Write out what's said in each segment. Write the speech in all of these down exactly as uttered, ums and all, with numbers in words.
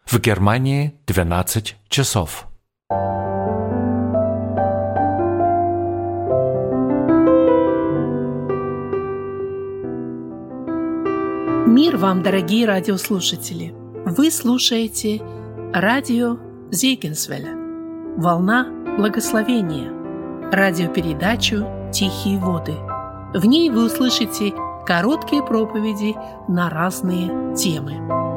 В Германии двенадцать часов. Мир вам, дорогие радиослушатели! Вы слушаете радио Зегенсвелля, волна благословения, радиопередачу «Тихие воды». В ней вы услышите короткие проповеди на разные темы.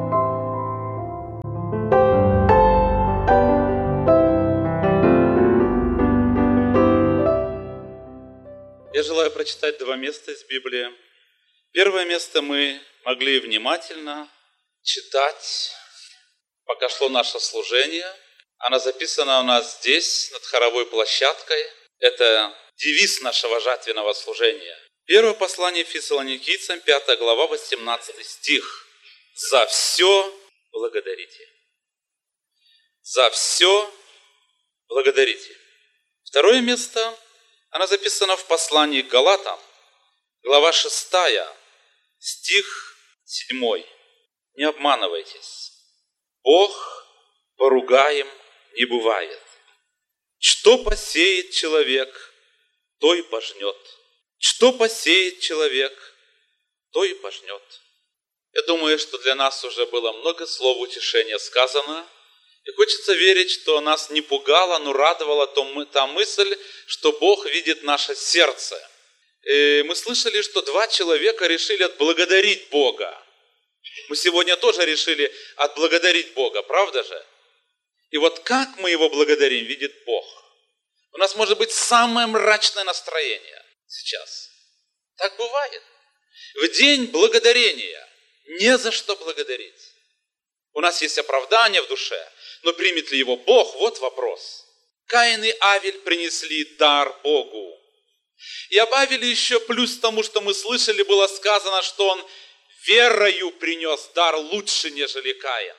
Я желаю прочитать два места из Библии. Первое место мы могли внимательно читать, пока шло наше служение. Оно записано у нас здесь, над хоровой площадкой. Это девиз нашего жатвенного служения. Первое послание Фессалоникийцам, пятая глава, восемнадцатый стих. «За все благодарите». «За все благодарите». Второе место, оно записано в послании к Галатам, глава шестая, стих седьмой. «Не обманывайтесь, Бог поругаем не бывает. Что посеет человек, то и пожнет. Что посеет человек, то и пожнет». Я думаю, что для нас уже было много слов утешения сказано. И хочется верить, что нас не пугало, но радовала та мысль, что Бог видит наше сердце. И мы слышали, что два человека решили отблагодарить Бога. Мы сегодня тоже решили отблагодарить Бога, правда же? И вот как мы Его благодарим, видит Бог. У нас может быть самое мрачное настроение сейчас. Так бывает. В день благодарения не за что благодарить. У нас есть оправдание в душе, но примет ли его Бог? Вот вопрос. Каин и Авель принесли дар Богу. И об Авеле еще плюс тому, что мы слышали, было сказано, что он верою принес дар лучше, нежели Каин.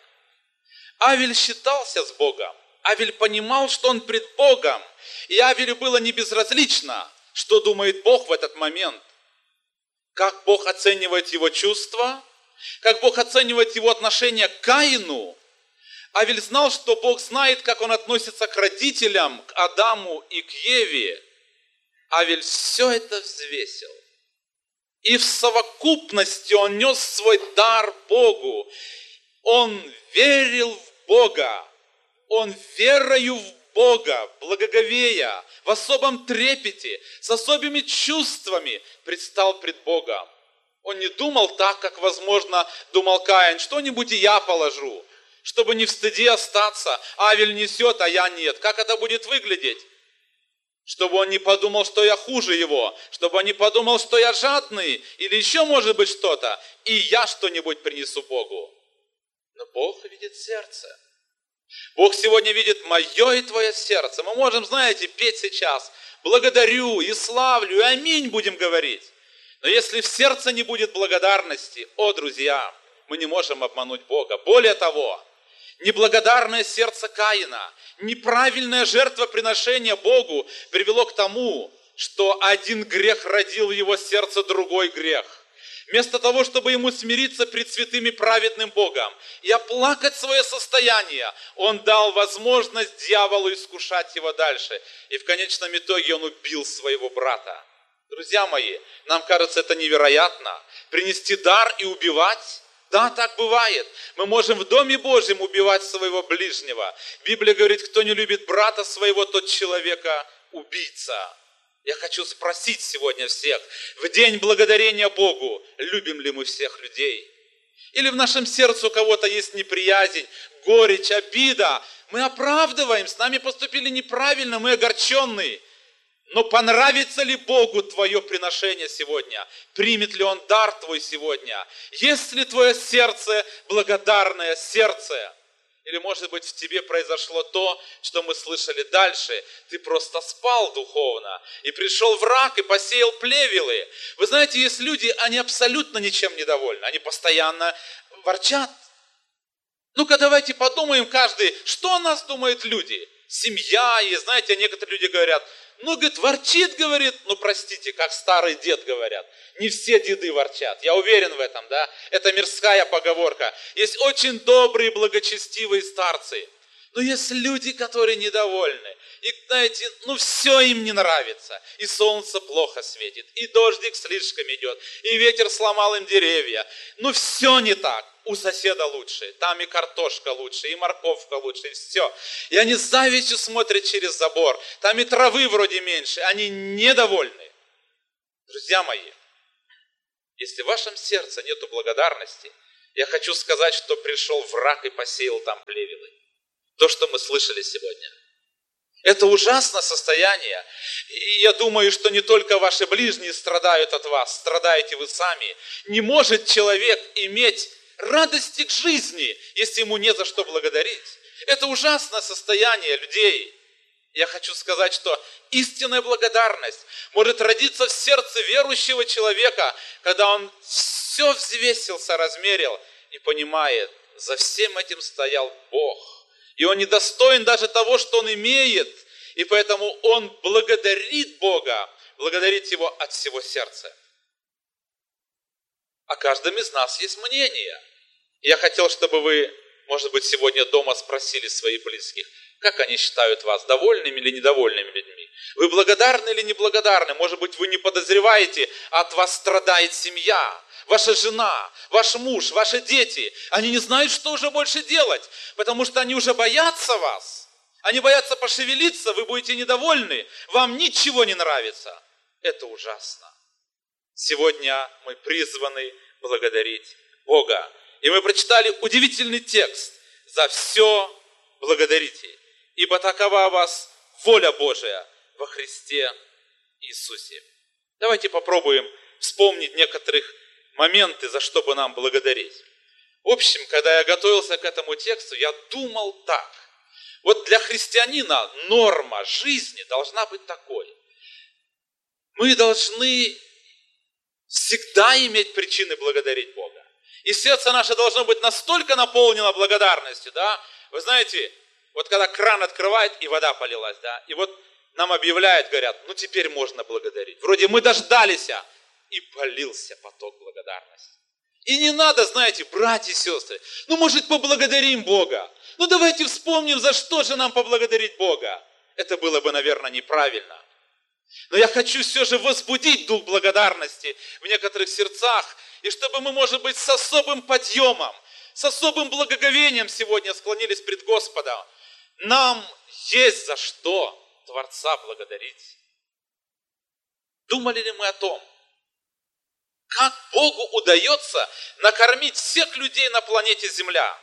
Авель считался с Богом. Авель понимал, что он пред Богом. И Авелю было не безразлично, что думает Бог в этот момент. Как Бог оценивает его чувства, как Бог оценивает его отношение к Каину. Авель знал, что Бог знает, как он относится к родителям, к Адаму и к Еве. Авель все это взвесил. И в совокупности он нес свой дар Богу. Он верил в Бога. Он верою в Бога, благоговея, в особом трепете, с особыми чувствами предстал пред Богом. Он не думал так, как, возможно, думал Каин. Что-нибудь и я положу, чтобы не в стыде остаться. Авель несет, а я нет. Как это будет выглядеть? Чтобы он не подумал, что я хуже его. Чтобы он не подумал, что я жадный. Или еще может быть что-то. И я что-нибудь принесу Богу. Но Бог видит сердце. Бог сегодня видит мое и твое сердце. Мы можем, знаете, петь сейчас. Благодарю и славлю, и аминь будем говорить. Но если в сердце не будет благодарности, о, друзья, мы не можем обмануть Бога. Более того, неблагодарное сердце Каина, неправильное жертвоприношение Богу привело к тому, что один грех родил в его сердце другой грех. Вместо того, чтобы ему смириться пред святым и праведным Богом и оплакать свое состояние, он дал возможность дьяволу искушать его дальше. И в конечном итоге он убил своего брата. Друзья мои, нам кажется это невероятно. Принести дар и убивать? Да, так бывает. Мы можем в Доме Божьем убивать своего ближнего. Библия говорит, кто не любит брата своего, тот человека убийца. Я хочу спросить сегодня всех, в день благодарения Богу, любим ли мы всех людей? Или в нашем сердце у кого-то есть неприязнь, горечь, обида? Мы оправдываем, с нами поступили неправильно, мы огорченные. Но понравится ли Богу твое приношение сегодня? Примет ли Он дар твой сегодня? Есть ли твое сердце благодарное сердце? Или, может быть, в тебе произошло то, что мы слышали дальше. Ты просто спал духовно, и пришел враг, и посеял плевелы. Вы знаете, есть люди, они абсолютно ничем недовольны. Они постоянно ворчат. Ну-ка, давайте подумаем каждый, что о нас думают люди. Семья, и знаете, некоторые люди говорят, Ну, говорит, ворчит, говорит, ну, простите, как старый дед говорят. Не все деды ворчат, я уверен в этом, да. Это мирская поговорка. Есть очень добрые, благочестивые старцы. Но есть люди, которые недовольны. И, знаете, ну, все им не нравится. И солнце плохо светит, и дождик слишком идет, и ветер сломал им деревья. Ну, все не так. У соседа лучше, там и картошка лучше, и морковка лучше, и все. И они с завистью смотрят через забор. Там и травы вроде меньше, они недовольны. Друзья мои, если в вашем сердце нету благодарности, я хочу сказать, что пришел враг и посеял там плевелы. То, что мы слышали сегодня. Это ужасное состояние. И я думаю, что не только ваши ближние страдают от вас, страдаете вы сами. Не может человек иметь радости к жизни, если ему не за что благодарить. Это ужасное состояние людей. Я хочу сказать, что истинная благодарность может родиться в сердце верующего человека, когда он все взвесил, соразмерил и понимает, за всем этим стоял Бог. И он недостоин даже того, что он имеет. И поэтому он благодарит Бога, благодарит Его от всего сердца. О каждом из нас есть мнение. Я хотел, чтобы вы, может быть, сегодня дома спросили своих близких, как они считают вас, довольными или недовольными людьми. Вы благодарны или неблагодарны? Может быть, вы не подозреваете, от вас страдает семья. Ваша жена, ваш муж, ваши дети, они не знают, что уже больше делать, потому что они уже боятся вас. Они боятся пошевелиться, вы будете недовольны, вам ничего не нравится. Это ужасно. Сегодня мы призваны благодарить Бога. И мы прочитали удивительный текст. За все благодарите, ибо такова у вас воля Божия во Христе Иисусе. Давайте попробуем вспомнить некоторых моменты, за что бы нам благодарить. В общем, когда я готовился к этому тексту, я думал так. Вот для христианина норма жизни должна быть такой. Мы должны всегда иметь причины благодарить Бога. И сердце наше должно быть настолько наполнено благодарностью, да. Вы знаете, вот когда кран открывает, и вода полилась, да, и вот нам объявляют, говорят, ну теперь можно благодарить. Вроде мы дождались, и полился поток благодарности. И не надо, знаете, братья и сестры, ну, может, поблагодарим Бога. Ну, давайте вспомним, за что же нам поблагодарить Бога. Это было бы, наверное, неправильно. Но я хочу все же возбудить дух благодарности в некоторых сердцах, и чтобы мы, может быть, с особым подъемом, с особым благоговением сегодня склонились пред Господом. Нам есть за что Творца благодарить. Думали ли мы о том, как Богу удается накормить всех людей на планете Земля?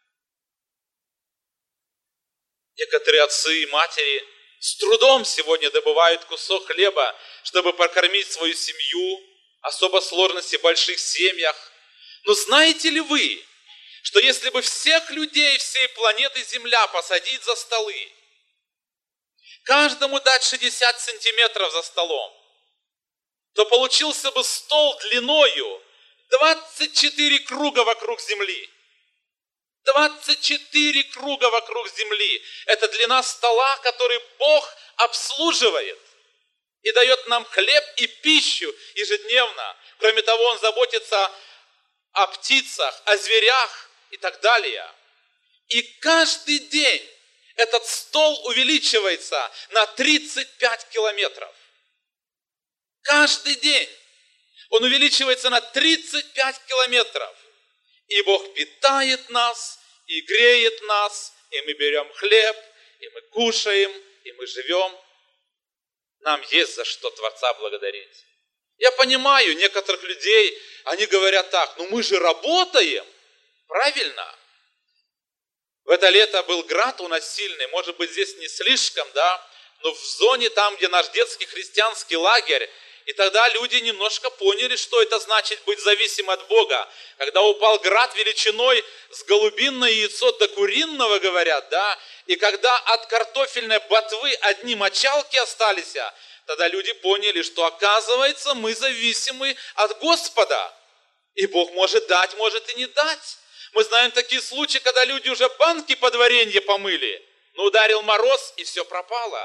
Некоторые отцы и матери с трудом сегодня добывают кусок хлеба, чтобы прокормить свою семью, особо сложности в больших семьях. Но знаете ли вы, что если бы всех людей всей планеты Земля посадить за столы, каждому дать шестьдесят сантиметров за столом, то получился бы стол длиною двадцать четыре круга вокруг Земли. двадцать четыре круга вокруг Земли. Это длина стола, который Бог обслуживает и дает нам хлеб и пищу ежедневно. Кроме того, Он заботится о птицах, о зверях и так далее. И каждый день этот стол увеличивается на тридцать пять километров. Каждый день он увеличивается на тридцать пять километров. И Бог питает нас, и греет нас, и мы берем хлеб, и мы кушаем, и мы живем. Нам есть за что Творца благодарить. Я понимаю, некоторых людей, они говорят так, ну мы же работаем, правильно? В это лето был град у нас сильный, может быть здесь не слишком, да, но в зоне там, где наш детский христианский лагерь, и тогда люди немножко поняли, что это значит быть зависимым от Бога. Когда упал град величиной с голубиное яйцо до куриного, говорят, да, и когда от картофельной ботвы одни мочалки остались, тогда люди поняли, что оказывается мы зависимы от Господа. И Бог может дать, может и не дать. Мы знаем такие случаи, когда люди уже банки под варенье помыли, но ударил мороз, и все пропало.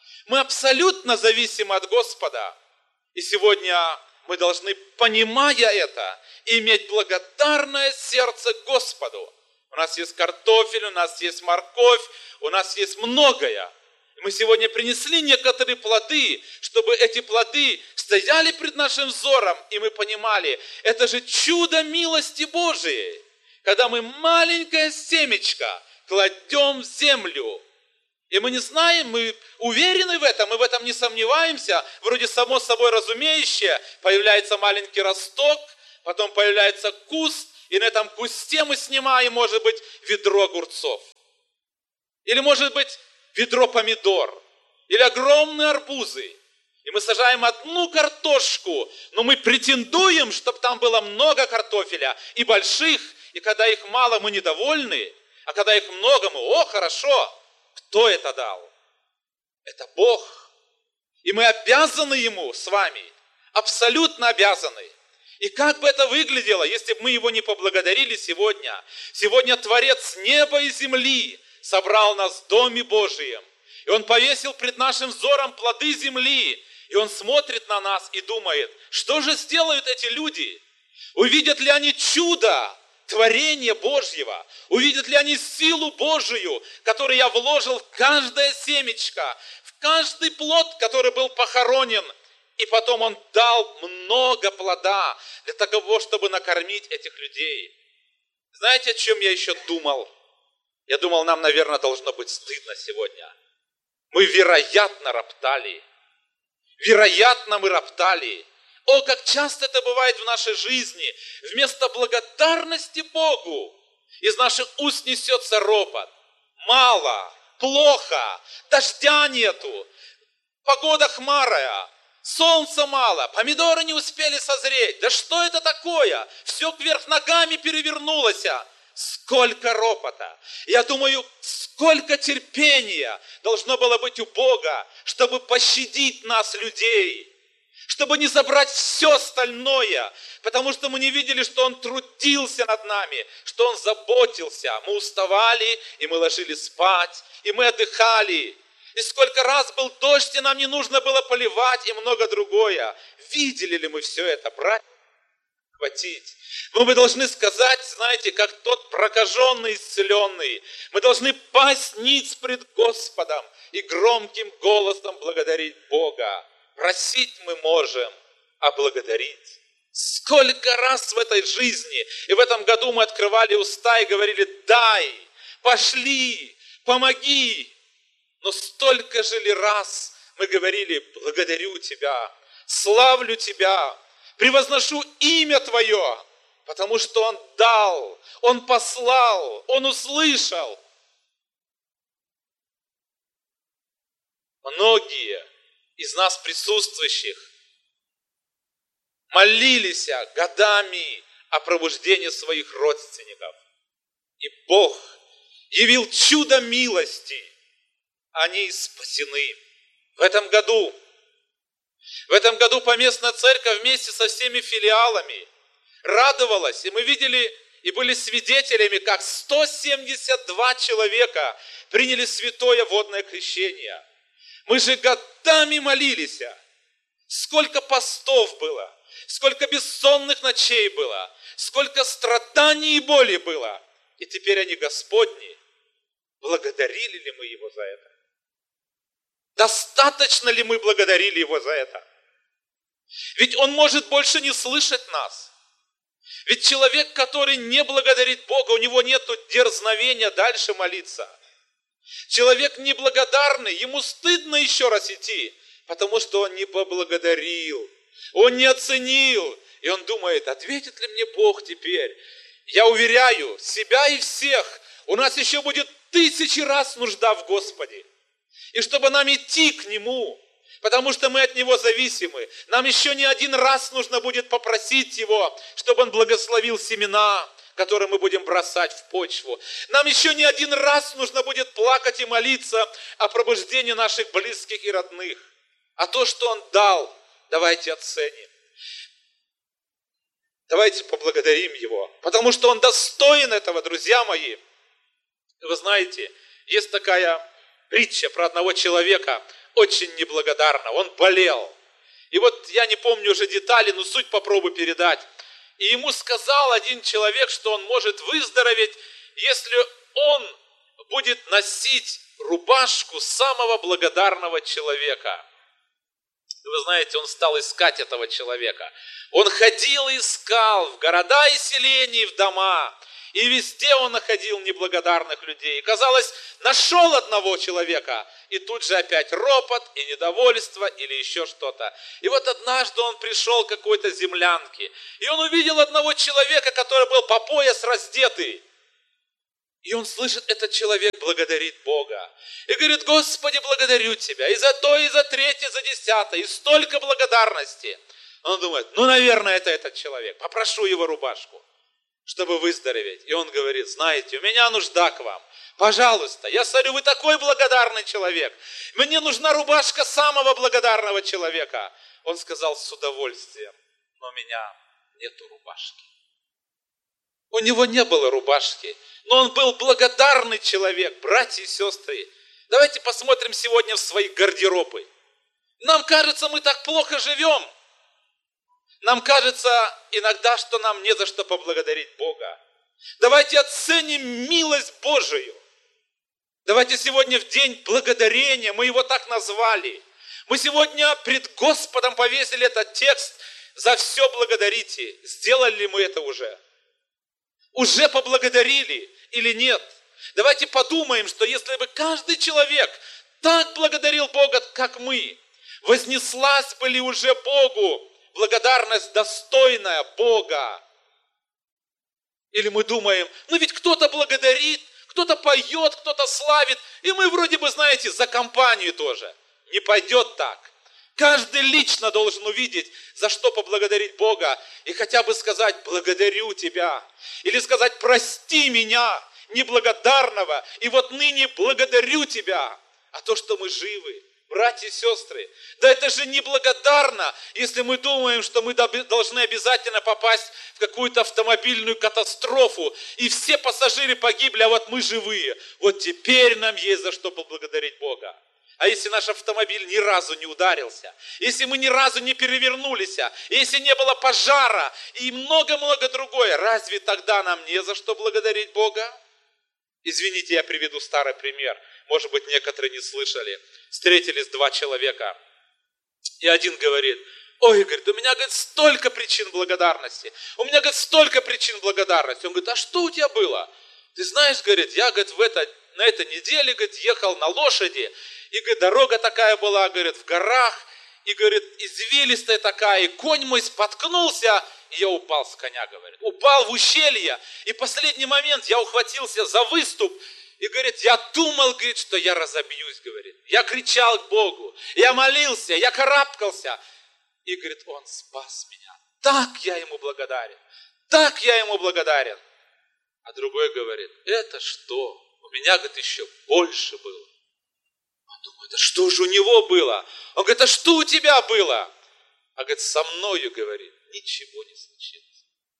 Мы абсолютно зависимы от Господа. И сегодня мы должны, понимая это, иметь благодарное сердце к Господу. У нас есть картофель, у нас есть морковь, у нас есть многое. Мы сегодня принесли некоторые плоды, чтобы эти плоды стояли пред нашим взором, и мы понимали, это же чудо милости Божией, когда мы маленькое семечко кладем в землю. И мы не знаем, мы уверены в этом, мы в этом не сомневаемся. Вроде само собой разумеющее, появляется маленький росток, потом появляется куст, и на этом кусте мы снимаем, может быть, ведро огурцов. Или, может быть, ведро помидор. Или огромные арбузы. И мы сажаем одну картошку, но мы претендуем, чтобы там было много картофеля и больших. И когда их мало, мы недовольны. А когда их много, мы, о, хорошо. Кто это дал? Это Бог. И мы обязаны Ему с вами. Абсолютно обязаны. И как бы это выглядело, если бы мы Его не поблагодарили сегодня? Сегодня Творец неба и земли собрал нас в Доме Божием. И Он повесил пред нашим взором плоды земли. И Он смотрит на нас и думает, что же сделают эти люди? Увидят ли они чудо творения Божьего? Увидят ли они силу Божию, которую я вложил в каждое семечко, в каждый плод, который был похоронен? И потом Он дал много плода для того, чтобы накормить этих людей. Знаете, о чем я еще думал? Я думал, нам, наверное, должно быть стыдно сегодня. Мы, вероятно, роптали. Вероятно, мы роптали. О, как часто это бывает в нашей жизни. Вместо благодарности Богу из наших уст несется ропот. Мало, плохо, дождя нету, погода хмарая, солнца мало, помидоры не успели созреть. Да что это такое? Все кверх ногами перевернулось. Сколько ропота! Я думаю, сколько терпения должно было быть у Бога, чтобы пощадить нас, людей, чтобы не забрать все остальное, потому что мы не видели, что Он трудился над нами, что Он заботился. Мы уставали, и мы ложились спать, и мы отдыхали. И сколько раз был дождь, и нам не нужно было поливать, и много другое. Видели ли мы все это, братья? Хватить. Но мы должны сказать, знаете, как тот прокаженный, исцеленный, мы должны пасть ниц пред Господом и громким голосом благодарить Бога. Просить мы можем, а благодарить. Сколько раз в этой жизни, и в этом году мы открывали уста и говорили, дай, пошли, помоги. Но столько же ли раз мы говорили, благодарю Тебя, славлю Тебя, превозношу имя Твое, потому что Он дал, Он послал, Он услышал. Многие из нас присутствующих молились годами о пробуждении своих родственников. И Бог явил чудо милости. Они спасены. В этом году В этом году Поместная Церковь вместе со всеми филиалами радовалась, и мы видели и были свидетелями, как сто семьдесят два человека приняли святое водное крещение. Мы же годами молились. Сколько постов было, сколько бессонных ночей было, сколько страданий и боли было. И теперь они Господни. Благодарили ли мы Его за это? Достаточно ли мы благодарили Его за это? Ведь Он может больше не слышать нас. Ведь человек, который не благодарит Бога, у него нет дерзновения дальше молиться. Человек неблагодарный, ему стыдно еще раз идти, потому что он не поблагодарил, он не оценил. И он думает, ответит ли мне Бог теперь? Я уверяю себя и всех, у нас еще будет тысячи раз нужда в Господе. И чтобы нам идти к Нему, потому что мы от Него зависимы, нам еще не один раз нужно будет попросить Его, чтобы Он благословил семена, которые мы будем бросать в почву. Нам еще не один раз нужно будет плакать и молиться о пробуждении наших близких и родных. А то, что Он дал, давайте оценим. Давайте поблагодарим Его, потому что Он достоин этого, друзья мои. Вы знаете, есть такая притча про одного человека. очень неблагодарно, он болел. И вот я не помню уже детали, но суть попробую передать. И ему сказал один человек, что он может выздороветь, если он будет носить рубашку самого благодарного человека. Вы знаете, он стал искать этого человека. Он ходил и искал в города и селения, и в дома. И везде он находил неблагодарных людей. И, казалось, нашел одного человека, и тут же опять ропот и недовольство или еще что-то. И вот однажды он пришел к какой-то землянке, и он увидел одного человека, который был по пояс раздетый. И он слышит, этот человек благодарит Бога. И говорит: Господи, благодарю Тебя и за то, и за третье, и за десятое, и столько благодарности. Он думает: ну, наверное, это этот человек. Попрошу его рубашку, чтобы выздороветь. И он говорит: знаете, у меня нужда к вам. Пожалуйста, я смотрю, вы такой благодарный человек. Мне нужна рубашка самого благодарного человека. Он сказал: с удовольствием, но у меня нету рубашки. У него не было рубашки, но он был благодарный человек, братья и сестры. Давайте посмотрим сегодня в свои гардеробы. Нам кажется, мы так плохо живем. Нам кажется иногда, что нам не за что поблагодарить Бога. Давайте оценим милость Божию. Давайте сегодня в день благодарения, мы его так назвали. Мы сегодня пред Господом повесили этот текст: за все благодарите. Сделали ли мы это уже? Уже поблагодарили или нет? Давайте подумаем, что если бы каждый человек так благодарил Бога, как мы, вознеслась бы ли уже Богу благодарность, достойная Бога? Или мы думаем: ну ведь кто-то благодарит, кто-то поет, кто-то славит, и мы вроде бы, знаете, за компанию тоже. Не пойдет так. Каждый лично должен увидеть, за что поблагодарить Бога, и хотя бы сказать: благодарю Тебя. Или сказать: прости меня, неблагодарного, и вот ныне благодарю Тебя. А то, что мы живы, братья и сестры, да это же неблагодарно, если мы думаем, что мы должны обязательно попасть в какую-то автомобильную катастрофу, и все пассажиры погибли, а вот мы живые. Вот теперь нам есть за что поблагодарить Бога. А если наш автомобиль ни разу не ударился, если мы ни разу не перевернулись, если не было пожара и много-много другое, разве тогда нам не за что благодарить Бога? Извините, я приведу старый пример. Может быть, некоторые не слышали. Встретились два человека, и один говорит: ой, говорит, у меня, говорит, столько причин благодарности. У меня, говорит, столько причин благодарности. Он говорит: а что у тебя было? Ты знаешь, говорит, я, говорит, в это, на этой неделе, говорит, ехал на лошади, и, говорит, дорога такая была, говорит, в горах, и, говорит, извилистая такая, и конь мой споткнулся, и я упал с коня, говорит. Упал в ущелье, и в последний момент я ухватился за выступ, и, говорит, я думал, говорит, что я разобьюсь, говорит. Я кричал к Богу, я молился, я карабкался, и, говорит, Он спас меня. Так я Ему благодарен, так я Ему благодарен. А другой говорит: это что? У меня, говорит, еще больше было. Он думает: а что же у него было? Он говорит: а что у тебя было? А говорит: со мною, говорит, ничего не случилось.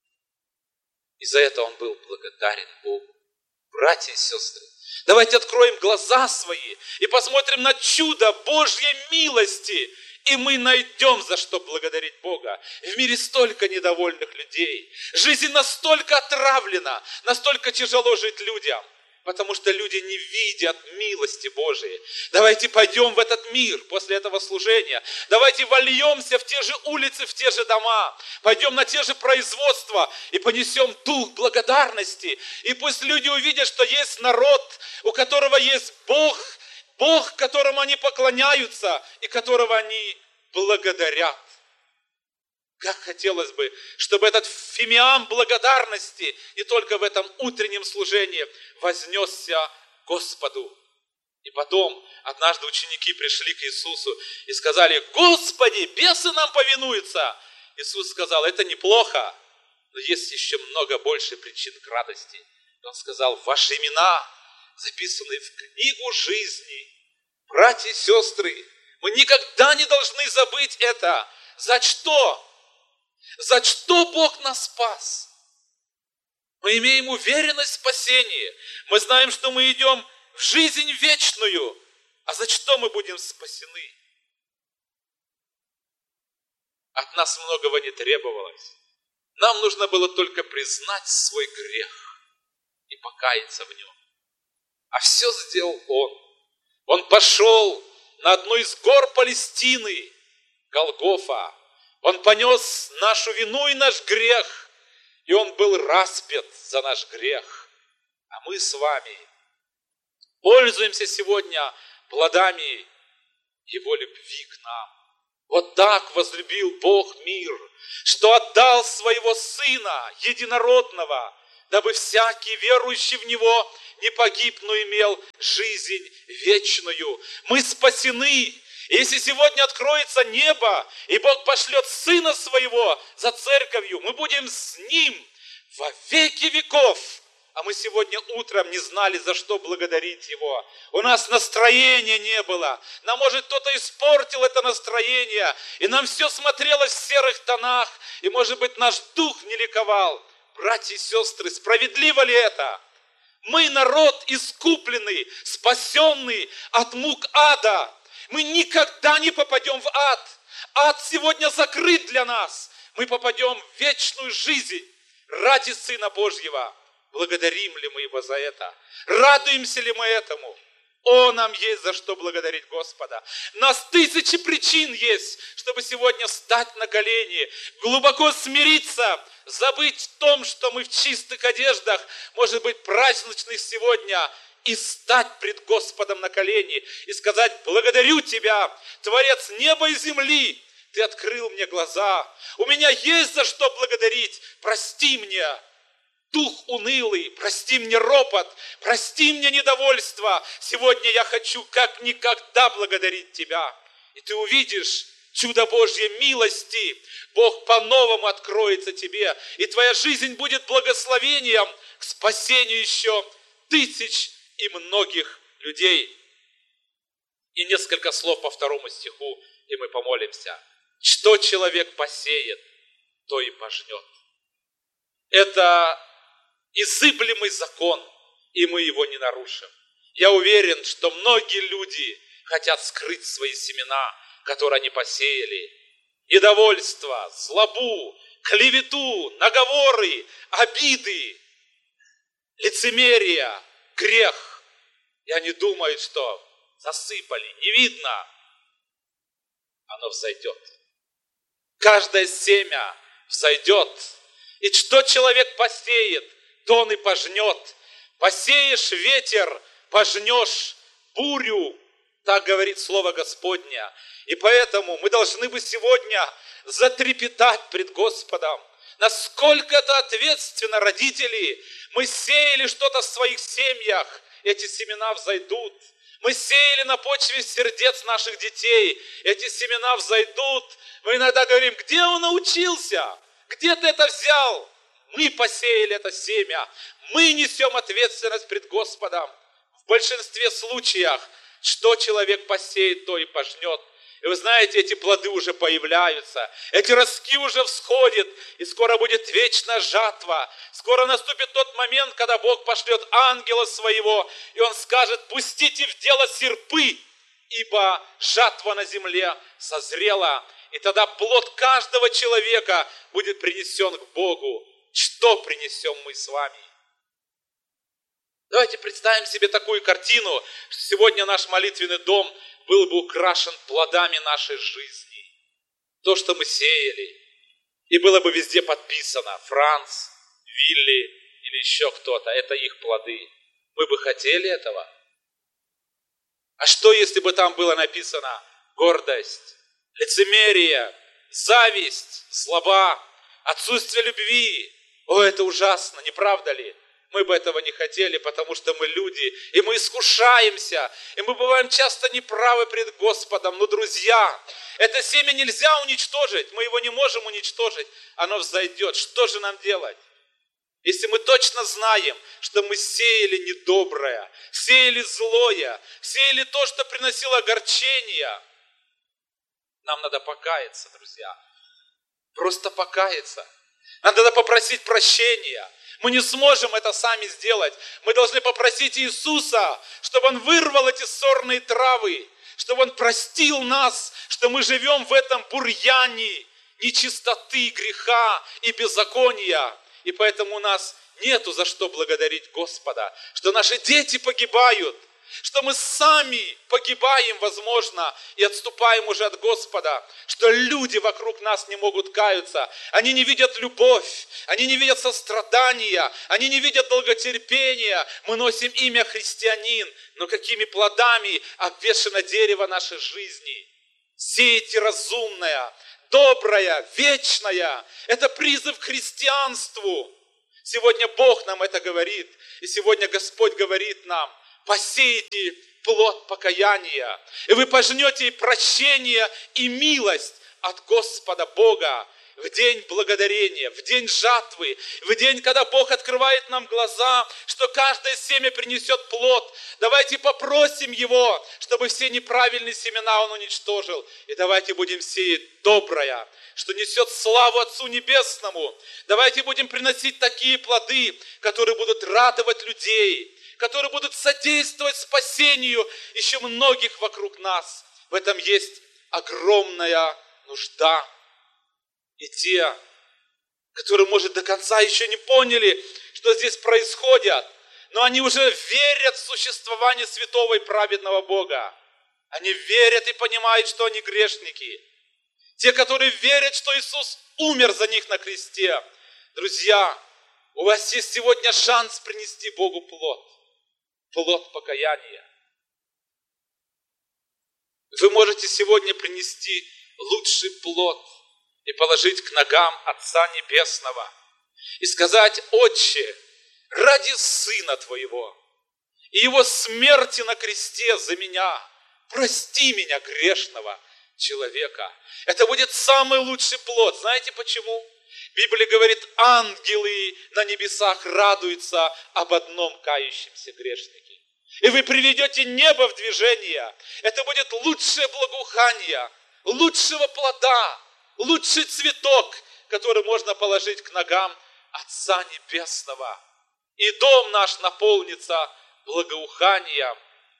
И за это он был благодарен Богу. Братья и сестры, давайте откроем глаза свои и посмотрим на чудо Божьей милости, и мы найдем, за что благодарить Бога. В мире столько недовольных людей. Жизнь настолько отравлена, настолько тяжело жить людям, потому что люди не видят милости Божией. Давайте пойдем в этот мир после этого служения. Давайте вольемся в те же улицы, в те же дома. Пойдем на те же производства и понесем дух благодарности. И пусть люди увидят, что есть народ, у которого есть Бог, Бог, которому они поклоняются и которого они благодарят. Как хотелось бы, чтобы этот фимиам благодарности и только в этом утреннем служении вознесся Господу. И потом однажды ученики пришли к Иисусу и сказали: Господи, бесы нам повинуются. Иисус сказал: это неплохо, но есть еще много больше причин к радости. И Он сказал: ваши имена записаны в книгу жизни. Братья и сестры, мы никогда не должны забыть это. За что? За что Бог нас спас? Мы имеем уверенность в спасении. Мы знаем, что мы идем в жизнь вечную. А за что мы будем спасены? От нас многого не требовалось. Нам нужно было только признать свой грех и покаяться в нем. А все сделал Он. Он пошел на одну из гор Палестины, Голгофа. Он понес нашу вину и наш грех, и Он был распят за наш грех. А мы с вами пользуемся сегодня плодами Его любви к нам. Вот так возлюбил Бог мир, что отдал Своего Сына Единородного, дабы всякий верующий в Него не погиб, но имел жизнь вечную. Мы спасены. Если сегодня откроется небо, и Бог пошлет Сына Своего за церковью, мы будем с Ним во веки веков. А мы сегодня утром не знали, за что благодарить Его. У нас настроения не было. Нам, может, кто-то испортил это настроение, и нам все смотрелось в серых тонах, и, может быть, наш дух не ликовал. Братья и сестры, справедливо ли это? Мы народ искупленный, спасенный от мук ада. Мы никогда не попадем в ад. Ад сегодня закрыт для нас. Мы попадем в вечную жизнь ради Сына Божьего. Благодарим ли мы Его за это? Радуемся ли мы этому? О, нам есть за что благодарить Господа. У нас тысячи причин есть, чтобы сегодня встать на колени, глубоко смириться, забыть в том, что мы в чистых одеждах, может быть, праздничных сегодня, и стать пред Господом на колени и сказать: благодарю Тебя, Творец неба и земли, Ты открыл мне глаза, у меня есть за что благодарить, прости мне дух унылый, прости мне ропот, прости мне недовольство. Сегодня я хочу как никогда благодарить Тебя. И ты увидишь чудо Божьей милости. Бог по-новому откроется тебе, и твоя жизнь будет благословением к спасению еще тысяч и многих людей. И несколько слов по второму стиху, и мы помолимся. Что человек посеет, то и пожнет. Это изыблемый закон, и мы его не нарушим. Я уверен, что многие люди хотят скрыть свои семена, которые они посеяли. Недовольство, злобу, клевету, наговоры, обиды, лицемерие, грех. И они думают, что засыпали, не видно. Оно взойдет. Каждое семя взойдет. И что человек посеет, то он и пожнет. Посеешь ветер, пожнешь бурю. Так говорит Слово Господня. И поэтому мы должны бы сегодня затрепетать пред Господом. Насколько это ответственно, родители. Мы сеяли что-то в своих семьях, эти семена взойдут. Мы сеяли на почве сердец наших детей, эти семена взойдут. Мы иногда говорим: где он научился? Где ты это взял? Мы посеяли это семя. Мы несем ответственность пред Господом. В большинстве случаев, что человек посеет, то и пожнет. И вы знаете, эти плоды уже появляются, эти ростки уже всходят, и скоро будет вечная жатва. Скоро наступит тот момент, когда Бог пошлет ангела своего, и Он скажет: пустите в дело серпы, ибо жатва на земле созрела. И тогда плод каждого человека будет принесен к Богу. Что принесем мы с вами? Давайте представим себе такую картину, что сегодня наш молитвенный дом был бы украшен плодами нашей жизни. То, что мы сеяли. И было бы везде подписано: Франц, Вилли или еще кто-то. Это их плоды. Мы бы хотели этого? А что, если бы там было написано гордость, лицемерие, зависть, злоба, отсутствие любви? О, это ужасно, не правда ли? Мы бы этого не хотели, потому что мы люди, и мы искушаемся, и мы бываем часто неправы пред Господом. Но, друзья, это семя нельзя уничтожить, мы его не можем уничтожить, оно взойдет. Что же нам делать? Если мы точно знаем, что мы сеяли недоброе, сеяли злое, сеяли то, что приносило огорчение, нам надо покаяться, друзья. Просто покаяться. Нам надо попросить прощения. Мы не сможем это сами сделать. Мы должны попросить Иисуса, чтобы Он вырвал эти сорные травы, чтобы Он простил нас, что мы живем в этом бурьяне нечистоты, греха и беззакония. И поэтому у нас нету за что благодарить Господа, что наши дети погибают, что мы сами погибаем, возможно, и отступаем уже от Господа, что люди вокруг нас не могут каяться, они не видят любовь, они не видят сострадания, они не видят долготерпения. Мы носим имя христианин, но какими плодами обвешано дерево нашей жизни? Сеять разумное, доброе, вечное. Это призыв к христианству. Сегодня Бог нам это говорит, и сегодня Господь говорит нам: посеете плод покаяния, и вы пожнете прощение и милость от Господа Бога в день благодарения, в день жатвы, в день, когда Бог открывает нам глаза, что каждое семя принесет плод. Давайте попросим Его, чтобы все неправильные семена Он уничтожил. И давайте будем сеять доброе, что несет славу Отцу Небесному. Давайте будем приносить такие плоды, которые будут радовать людей, которые будут содействовать спасению еще многих вокруг нас. В этом есть огромная нужда. И те, которые, может, до конца еще не поняли, что здесь происходит, но они уже верят в существование святого и праведного Бога. Они верят и понимают, что они грешники. Те, которые верят, что Иисус умер за них на кресте. Друзья, у вас есть сегодня шанс принести Богу плод. Плод покаяния. Вы можете сегодня принести лучший плод и положить к ногам Отца Небесного и сказать: Отче, ради Сына Твоего и Его смерти на кресте за меня, прости меня, грешного человека. Это будет самый лучший плод. Знаете почему? Библия говорит: ангелы на небесах радуются об одном кающемся грешнике. И вы приведете небо в движение. Это будет лучшее благоухание, лучшего плода, лучший цветок, который можно положить к ногам Отца Небесного. И дом наш наполнится благоуханием.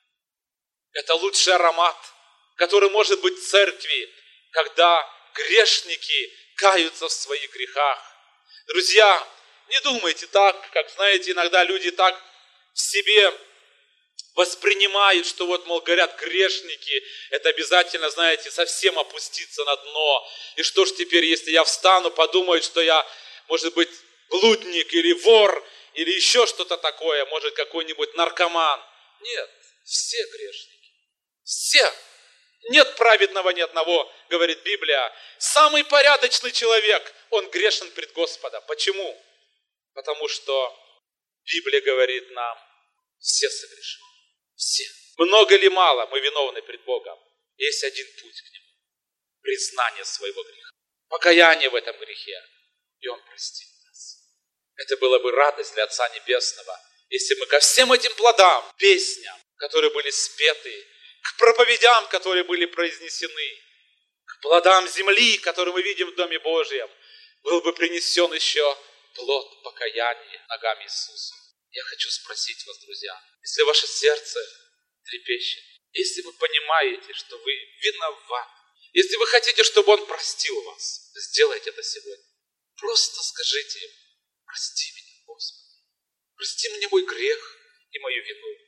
Это лучший аромат, который может быть в церкви, когда грешники каются в своих грехах. Друзья, не думайте так, как, знаете, иногда люди так в себе воспринимают, что вот, мол, говорят, грешники, это обязательно, знаете, совсем опуститься на дно. И что ж теперь, если я встану, подумают, что я, может быть, блудник или вор, или еще что-то такое, может, какой-нибудь наркоман. Нет, все грешники. Все. Нет праведного ни одного, говорит Библия. Самый порядочный человек, он грешен пред Господом. Почему? Потому что Библия говорит нам: все согрешили. Все. Много ли мало мы виновны пред Богом? Есть один путь к Нему. Признание своего греха. Покаяние в этом грехе. И Он простит нас. Это было бы радость для Отца Небесного, если мы ко всем этим плодам, песням, которые были спеты, к проповедям, которые были произнесены, к плодам земли, которые мы видим в Доме Божьем, был бы принесен еще плод покаяния ногам Иисуса. Я хочу спросить вас, друзья, если ваше сердце трепещет, если вы понимаете, что вы виноваты, если вы хотите, чтобы Он простил вас, сделайте это сегодня. Просто скажите Ему: прости меня, Господи, прости мне мой грех и мою вину.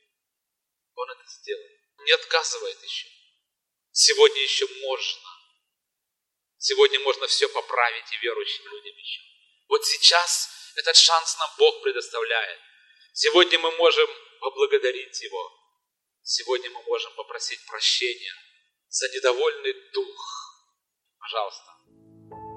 Он это сделает. Не отказывает еще. Сегодня еще можно. Сегодня можно все поправить и верующим людям еще. Вот сейчас этот шанс нам Бог предоставляет. Сегодня мы можем поблагодарить Его. Сегодня мы можем попросить прощения за недовольный дух. Пожалуйста,